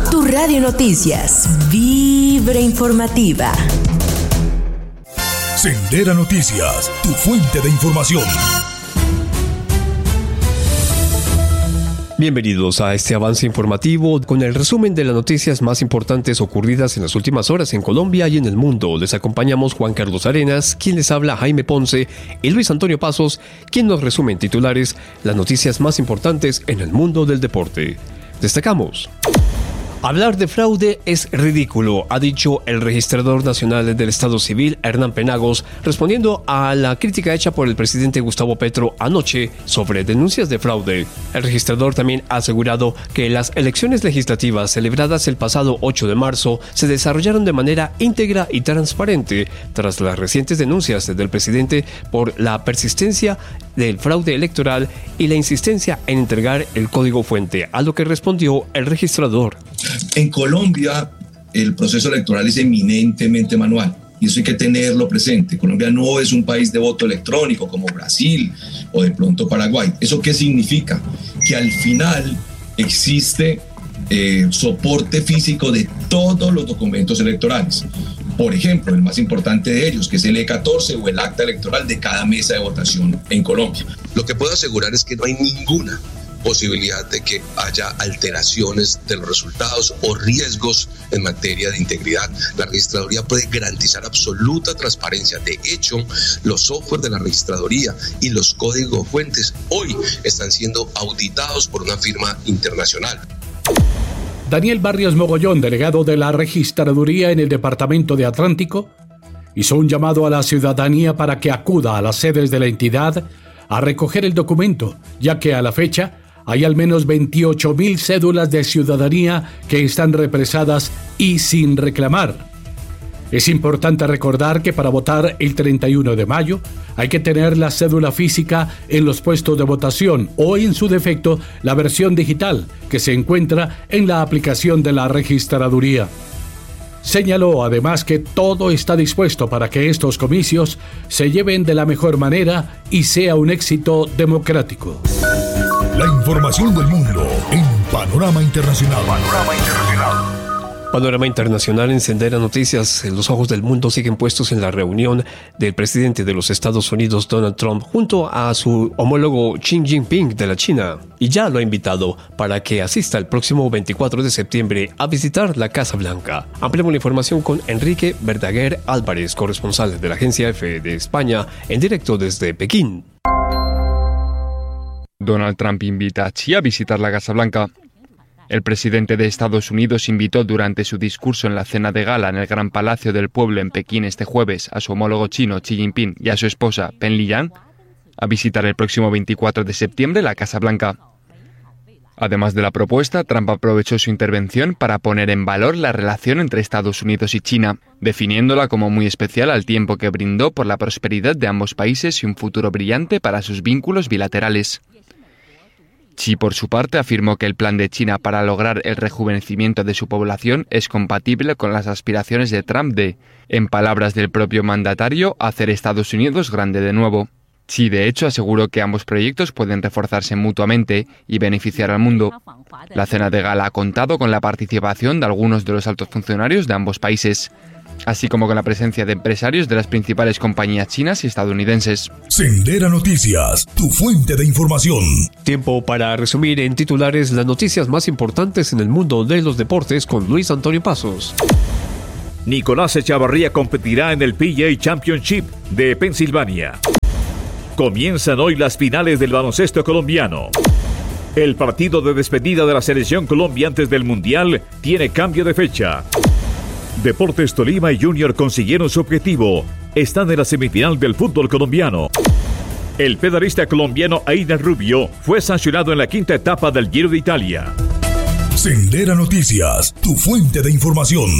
Tu Radio Noticias, Vibra informativa. Sendera Noticias, tu fuente de información. Bienvenidos a este avance informativo con el resumen de las noticias más importantes ocurridas en las últimas horas en Colombia y en el mundo. Les acompañamos Juan Carlos Arenas, quien les habla Jaime Ponce, y Luis Antonio Pasos, quien nos resume en titulares las noticias más importantes en el mundo del deporte. Destacamos: hablar de fraude es ridículo, ha dicho el registrador nacional del Estado Civil, Hernán Penagos, respondiendo a la crítica hecha por el presidente Gustavo Petro anoche sobre denuncias de fraude. El registrador también ha asegurado que las elecciones legislativas celebradas el pasado 8 de marzo se desarrollaron de manera íntegra y transparente, tras las recientes denuncias del presidente por la persistencia del fraude electoral y la insistencia en entregar el código fuente, a lo que respondió el registrador. En Colombia, el proceso electoral es eminentemente manual y eso hay que tenerlo presente. Colombia no es un país de voto electrónico como Brasil o de pronto Paraguay. ¿Eso qué significa? Que al final existe soporte físico de todos los documentos electorales. Por ejemplo, el más importante de ellos, que es el E14 o el acta electoral de cada mesa de votación en Colombia. Lo que puedo asegurar es que no hay ninguna posibilidad de que haya alteraciones de los resultados o riesgos en materia de integridad. La registraduría puede garantizar absoluta transparencia. De hecho, los software de la registraduría y los códigos fuentes hoy están siendo auditados por una firma internacional. Daniel Barrios Mogollón, delegado de la registraduría en el departamento de Atlántico, hizo un llamado a la ciudadanía para que acuda a las sedes de la entidad a recoger el documento, ya que a la fecha hay al menos 28.000 cédulas de ciudadanía que están represadas y sin reclamar. Es importante recordar que para votar el 31 de mayo hay que tener la cédula física en los puestos de votación o, en su defecto, la versión digital que se encuentra en la aplicación de la registraduría. Señaló además que todo está dispuesto para que estos comicios se lleven de la mejor manera y sea un éxito democrático. La información del mundo en Panorama Internacional. Panorama Internacional en Sendera Noticias. Los ojos del mundo siguen puestos en la reunión del presidente de los Estados Unidos, Donald Trump, junto a su homólogo Xi Jinping de la China. Y ya lo ha invitado para que asista el próximo 24 de septiembre a visitar la Casa Blanca. Ampliamos la información con Enrique Verdaguer Álvarez, corresponsal de la Agencia EFE de España, en directo desde Pekín. Donald Trump invita a Xi a visitar la Casa Blanca. El presidente de Estados Unidos invitó durante su discurso en la cena de gala en el Gran Palacio del Pueblo en Pekín este jueves a su homólogo chino Xi Jinping y a su esposa Pen Liyuan a visitar el próximo 24 de septiembre la Casa Blanca. Además de la propuesta, Trump aprovechó su intervención para poner en valor la relación entre Estados Unidos y China, definiéndola como muy especial al tiempo que brindó por la prosperidad de ambos países y un futuro brillante para sus vínculos bilaterales. Xi, por su parte, afirmó que el plan de China para lograr el rejuvenecimiento de su población es compatible con las aspiraciones de Trump de, en palabras del propio mandatario, hacer Estados Unidos grande de nuevo. Xi, de hecho, aseguró que ambos proyectos pueden reforzarse mutuamente y beneficiar al mundo. La cena de gala ha contado con la participación de algunos de los altos funcionarios de ambos países, así como con la presencia de empresarios de las principales compañías chinas y estadounidenses. Sendera Noticias, tu fuente de información. Tiempo para resumir en titulares las noticias más importantes en el mundo de los deportes con Luis Antonio Pasos. Nicolás Echavarría competirá en el PGA Championship de Pensilvania. Comienzan hoy las finales del baloncesto colombiano. El partido de despedida de la selección Colombia antes del Mundial tiene cambio de fecha. Deportes Tolima y Junior consiguieron su objetivo. Están en la semifinal del fútbol colombiano. El pedalista colombiano Aidan Rubio fue sancionado en la quinta etapa del Giro de Italia. Sendera Noticias, tu fuente de información.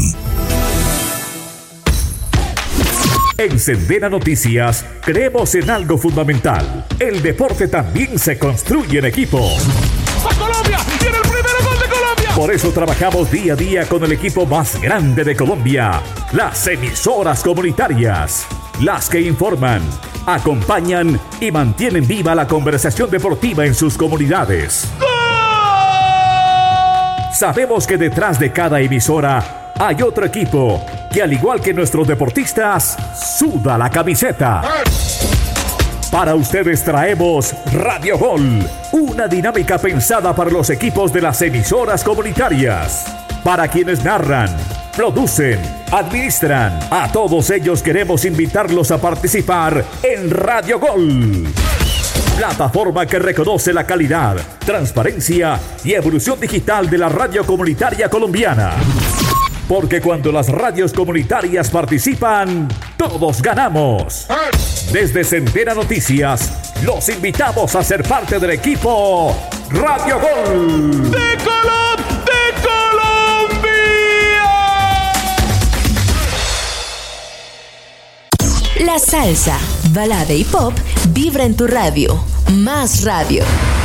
En Sendera Noticias creemos en algo fundamental. El deporte también se construye en equipo. ¡A Colombia! ¡Tiene el primer gol de Colombia! Por eso trabajamos día a día con el equipo más grande de Colombia, las emisoras comunitarias, las que informan, acompañan y mantienen viva la conversación deportiva en sus comunidades. Sabemos que detrás de cada emisora hay otro equipo que, al igual que nuestros deportistas, suda la camiseta. Para ustedes traemos Radio Gol, una dinámica pensada para los equipos de las emisoras comunitarias. Para quienes narran, producen, administran, a todos ellos queremos invitarlos a participar en Radio Gol. Plataforma que reconoce la calidad, transparencia y evolución digital de la radio comunitaria colombiana. Porque cuando las radios comunitarias participan, todos ganamos. Desde Centena Noticias, los invitamos a ser parte del equipo Radio Gol. ¡De Colombia! La salsa, balada y pop vibra en tu radio. Más radio.